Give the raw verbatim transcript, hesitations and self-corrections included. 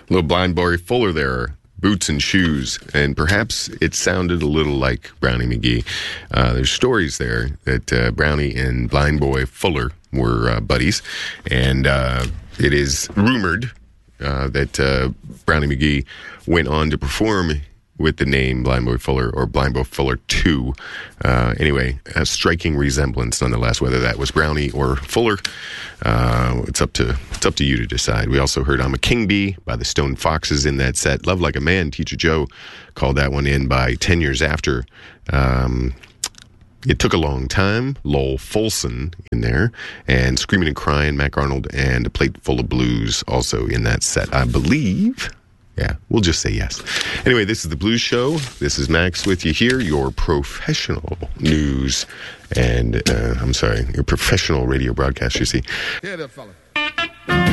Little Blind Boy Fuller there, Boots and Shoes, and perhaps it sounded a little like Brownie McGhee. Uh, there's stories there that uh, Brownie and Blind Boy Fuller were uh, buddies, and uh, it is rumored uh, that uh, Brownie McGhee went on to perform with the name Blind Boy Fuller or Blind Boy Fuller two. Uh, anyway, a striking resemblance nonetheless, whether that was Brownie or Fuller. Uh, it's up to it's up to you to decide. We also heard I'm a King Bee by the Stone Foxes in that set. Love Like a Man, Teacher Joe called that one in by ten years after. Um, It Took a Long Time, Lowell Fulson in there, and Screaming and Crying, Mac Arnold, and A Plate Full of Blues also in that set, I believe. Yeah, we'll just say yes. Anyway, this is The Blues Show. This is Max with you here, your professional news and, uh, I'm sorry, your professional radio broadcaster, you see. Yeah, there, fella.